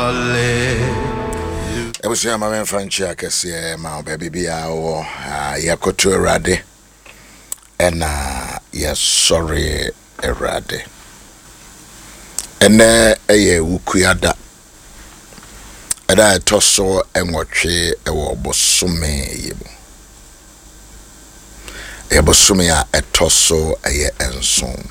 I was your man Franchia Cassia, my baby be our Yakoto Rade, and yes, sorry, Erade, and a Ukuyada, and I tosso and watch a bosume. Ebosumia etoso eye enson.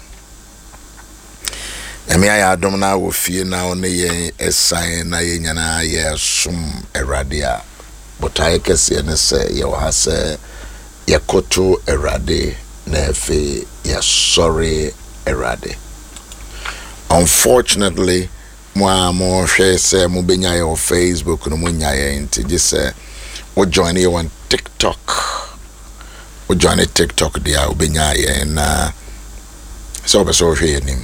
Emi aya adom na wo fie na one ye esan na ye nyana ye sum erade a botaye kese ne se ye wa se ye koto erade na efe ye sorry erade. Unfortunately, mo hwe se mo benya ye on Facebook no mo nya ye nti je se wo join ye on TikTok. We join a TikTok dia ubenya ye na so be so hwe nim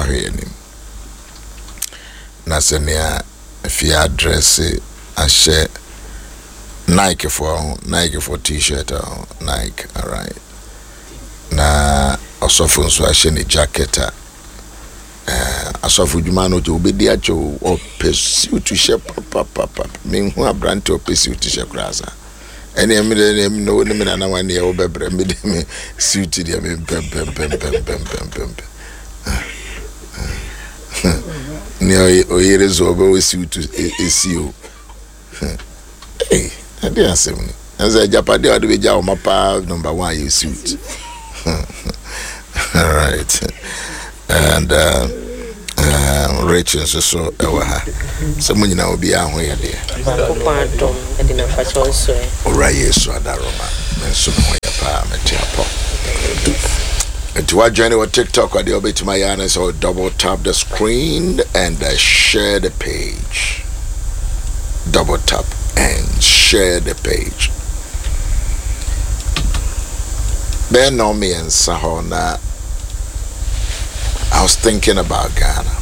na senia if you address a share Nike for t-shirt or Nike, all right, na osofu nso a share ni jacket asofu djuma no je obedi acho o pursue to share papa me hu abrante o pursue to share krasa. Any no na one year obebre me suit dia me pem ni o yere zo be we suit esio eh ade asem ni anza japade ade be ja o mapa number 1 you suit. All right, and Rachel so ewa so munyina obi ahụ ya de Pardon, I didn't catch also. Ora Yesu adaroma menso no ya pa metiapo. And to join our TikTok or the obit my yana, so double tap the screen and share the page. Double tap and share the page. Ben no me and Sahona. I was thinking about Ghana.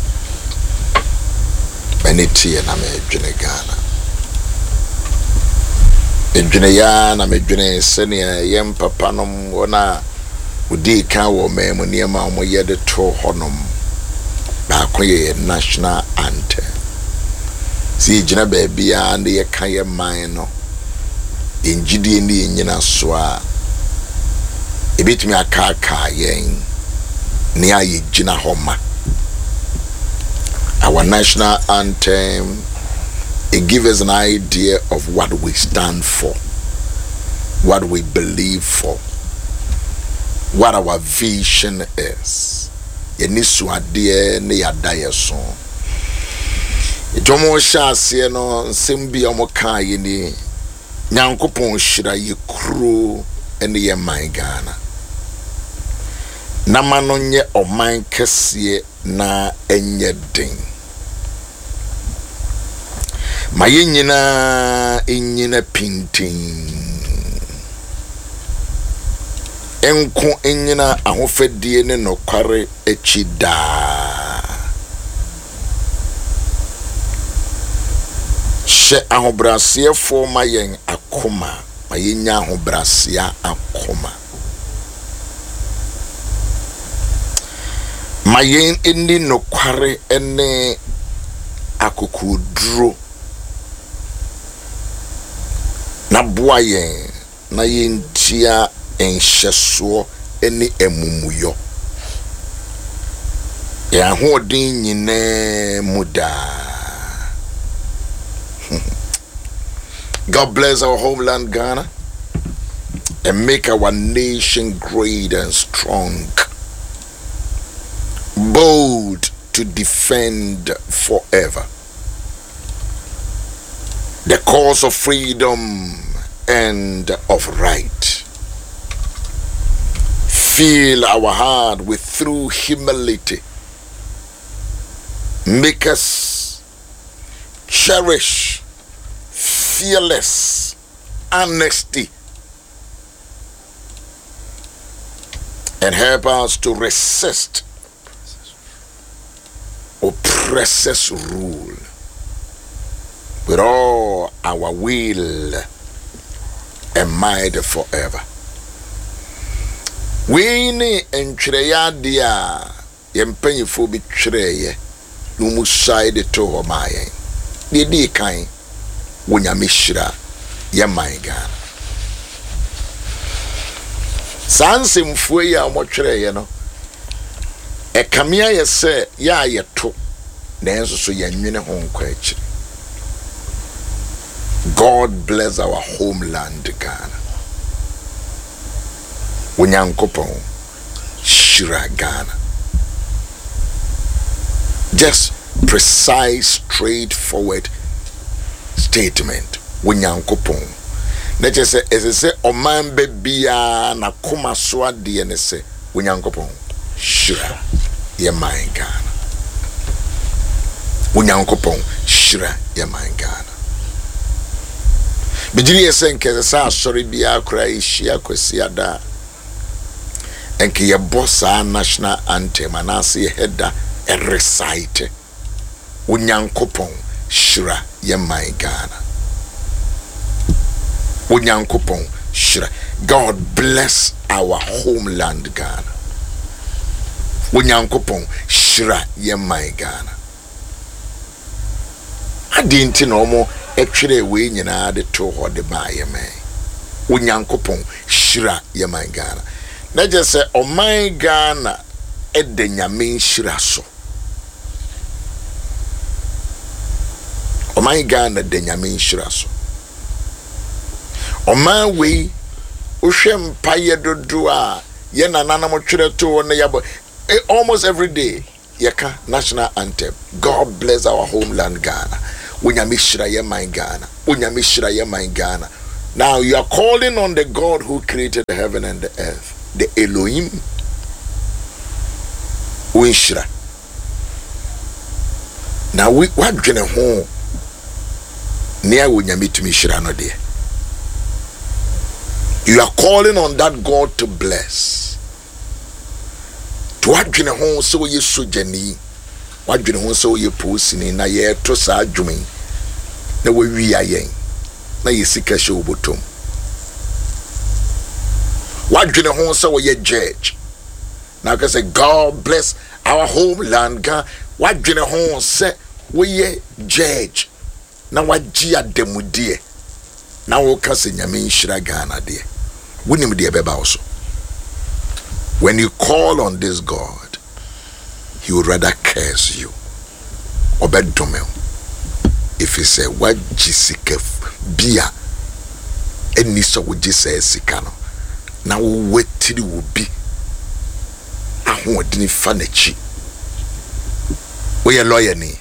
Beniti and I'm a Ghana. Engineer, I'm a junior senior, young papanum, wana, Udi Kawo, Moniama, Moya de To Honum, Bakoye national anthem. See, Jina baby, and the Kaya Mino in Gidi in the Indian Swa. A bit me a kaka yang near Jina Homa. Our national anthem, it gives us an idea of what we stand for, what we believe for, what our vision is. Yenisu adie ne yadaya so. Itomo shase no nsembia mo kan yi ni Nyankopon hira ye kuro ene ye man Ghana. Na mano nye oman kese na enye den. Ma nyina pintin. Enko nyina ahofadie ne nokware echida. She ahobrasie fo mayen akoma, mayenya ahobrasia akoma. Mayen eni nokware ene akokudro. Na boayen na yentia enhyeso eni emumuyo. Ya hodin nyine muda. God bless our homeland Ghana and make our nation great and strong, bold to defend forever the cause of freedom and of right. Fill our heart with true humility. Make us cherish fearless honesty and help us to resist oppressors' rule with all our will and might forever. We ni enchreya dia yempanyifo bi twereye no mu side to homaye di kan wonyame hyira ye man Ghana. Sansemfo yi a motwere ye no e kamea ye se ya ye to na enso so ye nwene ho nkwa akire. God bless our homeland Ghana. Onyankopon hyira Ghana. Just precise, straightforward statement. Onyankopon. Na je se ese oman be bia na koma so ade ne se Onyankopon hyira ye man Ghana. Onyankopon hyira ye man Ghana. Bejiri ese nke sa asori bia kra ihia kwasi ada. Enke ye bossa national anthem anase ye header e recite. Onyankopon hyira ye man Ghana. Onyankopon hyira. God bless our homeland Ghana. Onyankopon hyira ye man Ghana. Adinti no mo etwere we nyina de to ho de ba ye man. Onyankopon hyira ye man Ghana. Na je se o man Ghana e de nyame hyira so. O man Ghana de nyame hyira so. O man we ohwe mpaye dodo a ye nanana mo twere to na yabo almost every day yeka national anthem. God bless our homeland Ghana. Unyame hyira ye man Ghana. Unyame hyira ye man Ghana. Now you are calling on the God who created the heaven and the earth, the Elohim. Unhyira. Now we what dwene ho near unyame tumi hyira no de. You are calling on that God to bless. To what dwene ho so ye sojani. What dwene ho so ye posini na ye to sa adwumi. Na we wi ayen. Na ye sika hye obotom. What dwene ho so ye judge. Now can say God bless our homeland God. What dwene ho say we ye judge. Na waji ademudie. Na wo ka se nyame nhyira Ghana de. Wunim de beba also. When you call on this God, he would rather curse you. Obedome. If he say what jisika bia eni so wo jisa sika no. Na wo wetiri wo bi. Ahoɔden fa n'akyi. We are lawyer ni.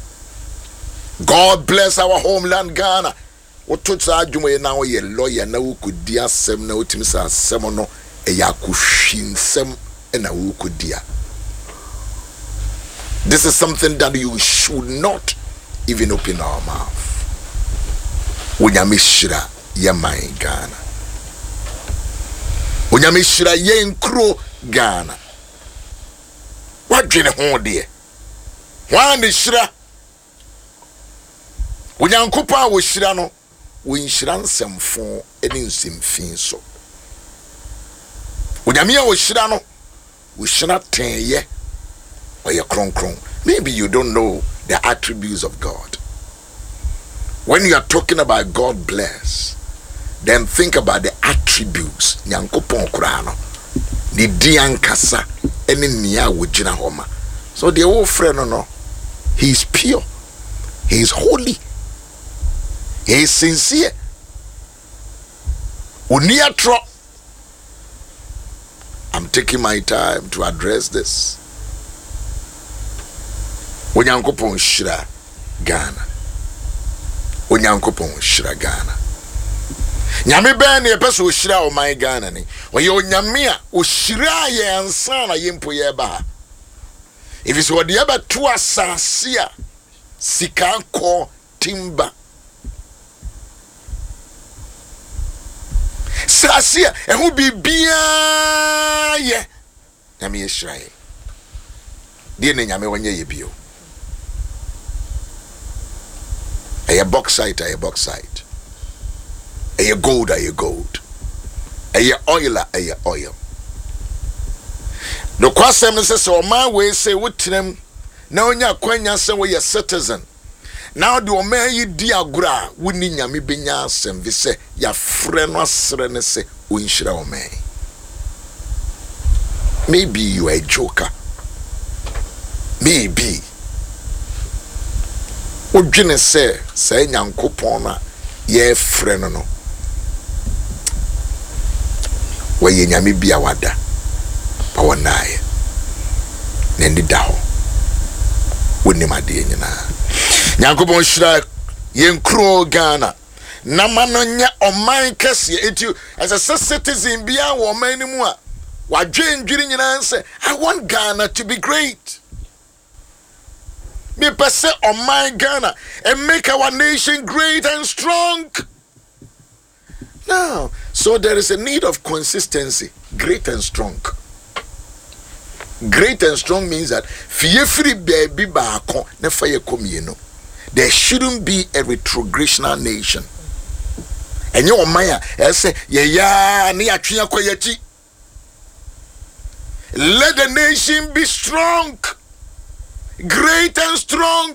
God bless our homeland Ghana. What to say adwuma na wo ye lawyer na wo kodi asɛm na wotimi sa asɛm no e ya kuhwinsɛm na wo kodia. This is something that you should not even open our mouth. Onyame hyira ye man Ghana. Onyame hyira ye nkro Ghana. Wadwene ho de. Wan de hyira. Onyankopɔn a wo hyira no wo nhyira nsemfo ene nsemfin so. Onyame a wo hyira no wo hyira tenye oye kronkron. Maybe you don't know the attributes of God. When you are talking about God bless, then think about the attributes. Nyankopɔn kura no ni diankasa ene nia wo gina homa. So the old friend no, he is pure, he is holy, he is sincere. Uniatro. I'm taking my time to address this. Onyankopɔn hyira Ghana. Onyankopɔn hyira Ghana. Nyame ben ne pese o hyira o man Ghana ni. Oye onyame a o hyira ye ansa na yempo ye ba. If it's what the eba to asase a sika ko timba. Sasia ehu bibia ye. Nyame hyira ye. Die ne nyame wanye ye bio. A bauxite, a bauxite. A gold, a gold. A oil, a oil. No question says, so my way say, what to them? Now, ya kwanya say, we a citizen. now the oman yi di agura woni nyame benya asem bi se ya frɛ no asrɛ ne se onhyira oman. Maybe you are a joker. Maybe odwene se say nyankopɔn na ye frɛ no no wa ye nyame bia wada ba wonae na ndi da ho woni made nyina nyankopɔn hyira ye nkro Ghana na mano nya oman kese etu as a citizen bia wo man ni mu a wadwendwiri nyina nse I want Ghana to be great. Me pese oman Ghana and make our nation great and strong. Now, so there is a need of consistency, great and strong. Great and strong means that free baby baako na fire come no. There shouldn't be a retrogressional nation. And your maya say ya ni atwea kwayachi. Let the nation be strong, great and strong.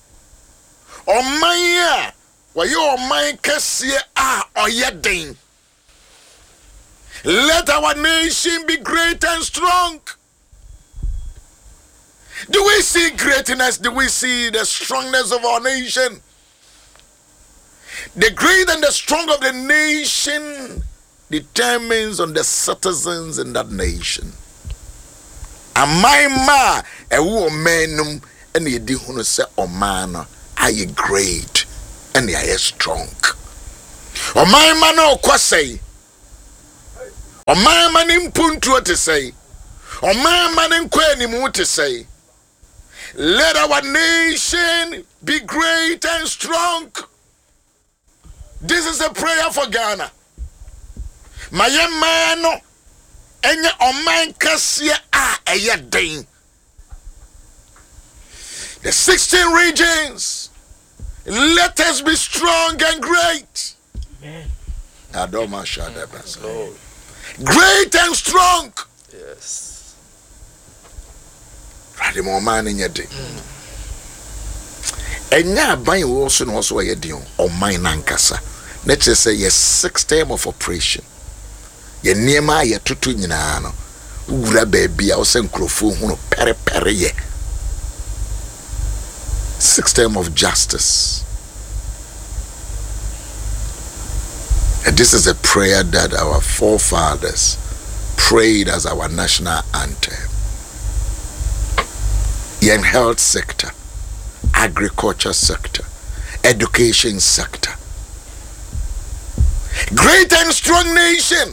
Omaya wa yo man kese oyeden. Let our nation be great and strong. Do we see greatness? Do we see the strongness of our nation? The great and the strong of the nation determines on the citizens in that nation. Amaima ewu omenum ene yedi hunu se omano aye great ene aye strong. Omaima no kwasei. Omaima ni mpuntu te say. Omaima ni nkweni mu te say. Let our nation be great and strong. This is a prayer for Ghana. Mayemano enye oman kasia eyeden. The 16 regions, let us be strong and great. Amen. Adoma Shadabas. Great and strong. Yes. Radimo man in your day. And ya buying also a year or mine ankasa. Let's just say yes, 6 term of operation. Ye near ye tutu nyinano. Ura baby, I was saying crofo huno pere ye. 6 term of justice. And this is a prayer that our forefathers prayed as our national anthem. In health sector, agriculture sector, education sector. Great and strong nation.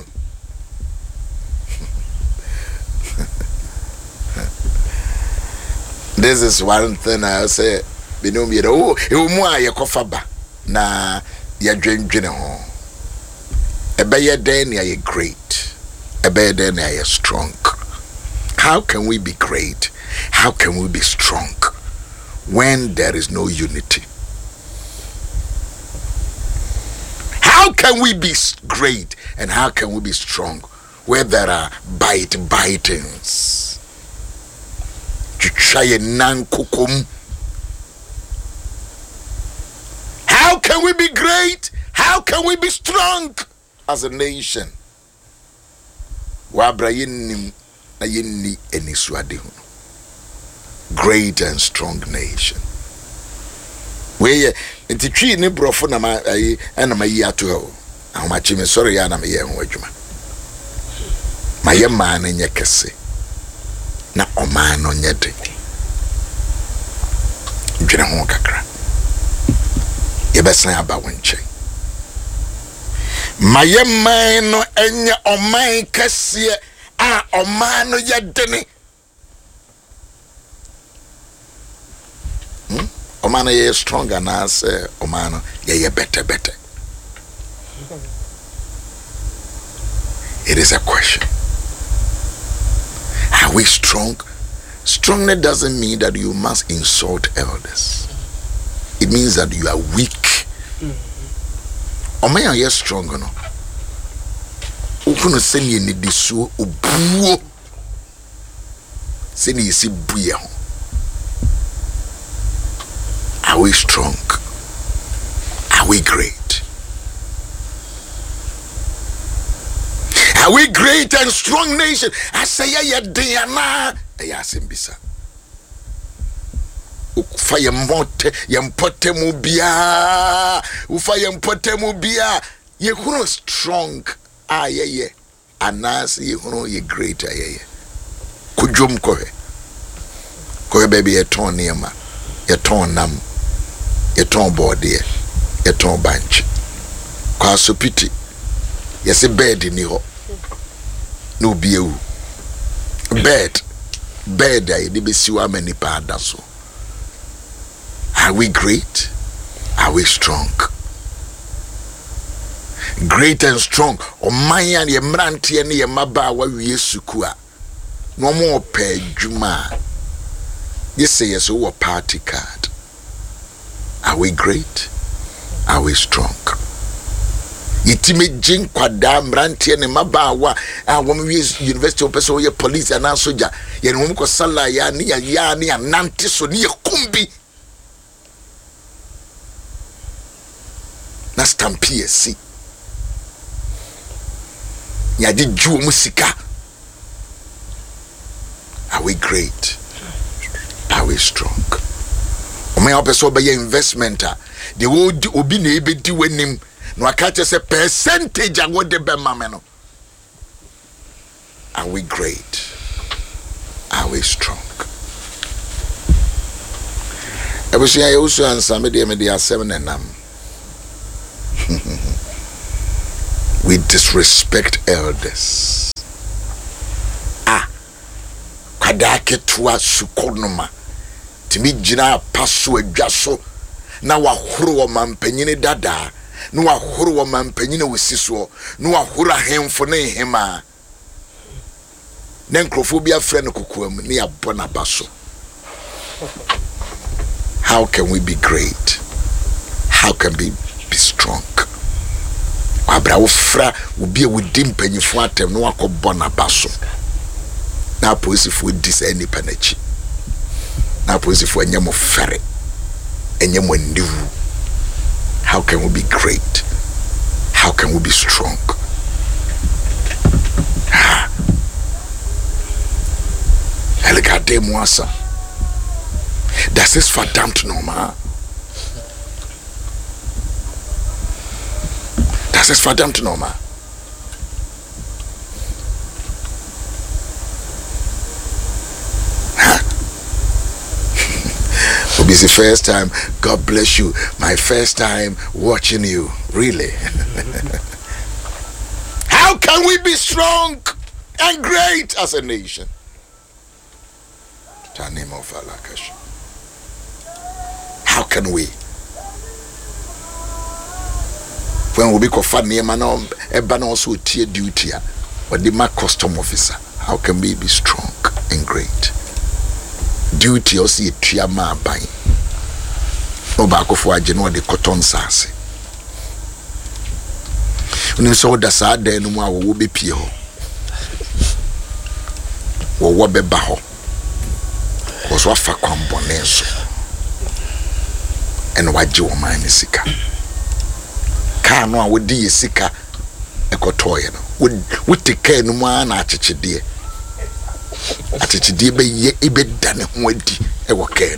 This is one thing I say. Binom oh, umwa ye kofaba na ya dwendwene ho. Ebeye den ya great. Ebeye den ya strong. How can we be great? How can we be strong when there is no unity? How can we be great and how can we be strong where there are bitings? How can we be great? How can we be strong as a nation? Great and strong nation. Where the tree ni brofo na ma na ma yi ato ho. Ahomachi me sorry ya na me ye ho adwuma. Ma ye ma na nye kese. Na oman no nye de. Dwene ho kakra. Ye besan aba wonche. Ma ye man no enye oman kese a oman no ye de. Omano ye stronger na say omano ye better. It is a question. Are we strong? Strongness doesn't mean that you must insult elders. It means that you are weak. Omano ye strong no. Ukuno seni ni disu obuo. Seni isi buye ho. Are we strong? we great? Are we great and strong nation? I say, yeah, Diana. Bisa. Ufa yempote mubia. Ufa yempote mubia. Ye kuno strong. Yeah. Anas ye kuno ye great. Yeah. Kujum kohe. Kohe baby ye ton niyama. Ye ton nam. Ye ton body. Ye ton bench. Kwa supiti. Ye se bed ni ho. No biu. Bed I did see how many so. Are we great? Are we strong? Great and strong. O maya ye mranti and ye maba wa we sukua. No more pe juma. You say yes, a party card. Are we great? Are we strong? Yitime jin kwada mrantie ne mabawa a wo university opeso ye police and soldier ye no ko sala ya ni anante so ni kumbi na stampie si ya di ju musika. Are we great? Are we strong? O me opeso be investment the obi na ebedi wanim. No, I catch a percentage of what the Bemameno. Are we great? Are we strong? I was here also and some media 7 and we disrespect elders. Kadake tuwa sukonoma. Timi jina pasu ejaso. Na wahuru wa mampenyini dada. No ahuru wa mampanyine wisiso no ahura hemfo ne hema na nkrofobia frɛ no kokoam ne abona baso. How can we be great? How can we be strong? Abra wo fra wo bia wo dimpanyifo atem no akobona baso na posifo dis any panachi na posifo anyamo fere anyamo ndivu. How can we be great? How can we be strong? Elegade mwasa. Das ist verdammt normal. Das ist verdammt normal. It's the first time. God bless you. My first time watching you. Really? How can we be strong and great as a nation? How can we? When we be called Niemano, Eban also tier duty, but the custom officer. How can we be strong and great? Duty or see a triama by no back of what you know the cotton sassy. When you saw the sad day, no more will be pio or what be baho was what for comboneso and what you mind is sika. Car no would be sika a cotoyan would take care no one at dear. Atichidi be ye ibe dane hwadi e wo kan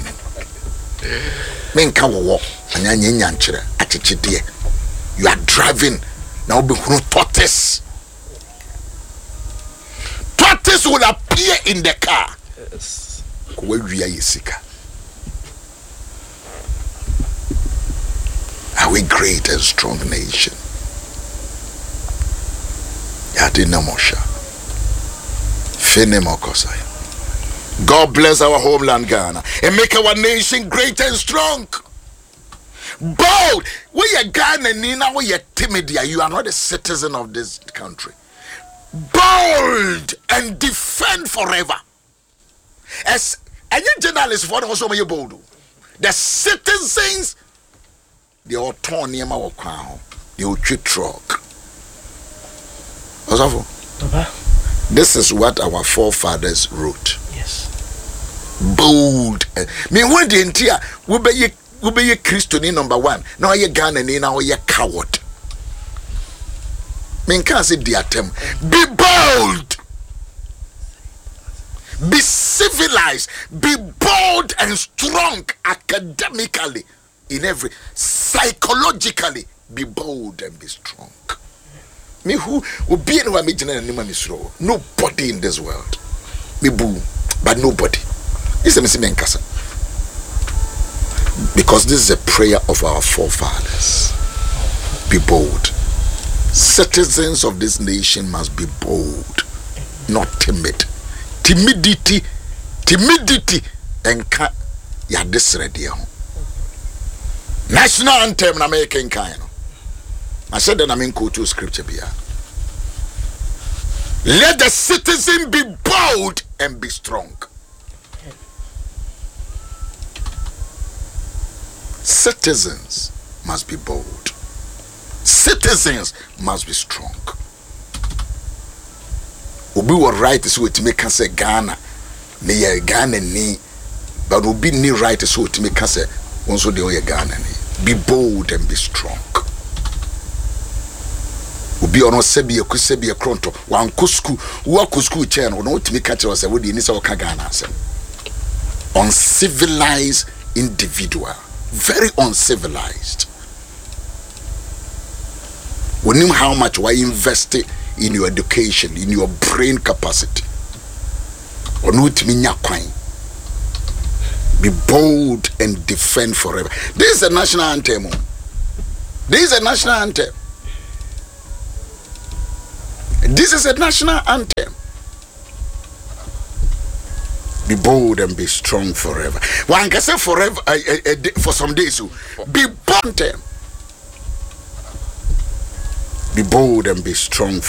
menka wo anya nyanchire atichidi you are driving now be hunu tortoise will appear in the car. Yes, ko wia yesika. Are we great and strong nation? Yadina Mosha God bless our homeland Ghana and make our nation great and strong. Bold. We are Ghana, Nina, we are timid. You are not a citizen of this country. Bold and defend forever. As any journalist for also be bold. The citizens, the autonomy of our crown, the Uchi truck. This is what our forefathers wrote. Yes. Bold. Me when the entire we be a Christian number one. Now you Ghana ni now you coward. Men can't say the attempt. Be bold. Be civilized. Be bold and strong academically. In every psychologically. Be bold and be strong. Me who will be in one major and nobody in this world. Me boo, but nobody. This is me Nkasa. Because this is a prayer of our forefathers. Be bold. Citizens of this nation must be bold, not timid. Timidity, and ya this ready. National anthem na making kind. I said that I'm in to scripture here. Let the citizen be bold and be strong. Citizens must be bold. Citizens must be strong. Obi were right so to make us say Ghana. Ne Ghana ni, but Obi ni right so to make us say also the Ghana ni. Be bold and be strong. Obi ono sebi a kronto wan kusku wo kusku chair no no timi catch us we dey ni say o ka Ghana asem. Uncivilized individual, very uncivilized. We know how much we invest in your education, in your brain capacity. Be bold and defend forever. This is a national anthem. This is a national anthem. This is a national anthem. Be bold and be strong forever. One can say forever for some days. Be bold. Be bold and be strong